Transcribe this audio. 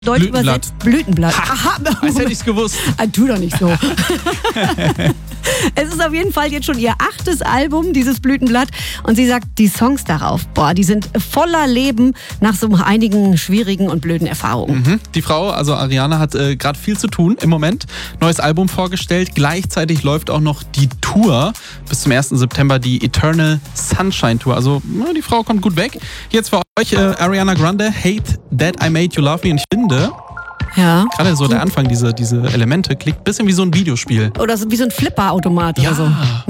Deutsch übersetzt Blütenblatt. Aha, als hätte ich es gewusst. Tu doch nicht so. Es ist auf jeden Fall jetzt schon ihr 8. Album, dieses Blütenblatt. Und sie sagt, die Songs darauf, die sind voller Leben nach so einigen schwierigen und blöden Erfahrungen. Die Frau, also Ariana, hat gerade viel zu tun im Moment. Neues Album vorgestellt. Gleichzeitig läuft auch noch die Tour. Bis zum 1. September die Eternal Sunshine Tour. Also die Frau kommt gut weg. Jetzt für euch Ariana Grande, Hate That I Made You Love Me. Und ich finde... Ja. Gerade so der Anfang, diese Elemente, klingt ein bisschen wie so ein Videospiel. Oder so wie so ein Flipper-Automat oder so.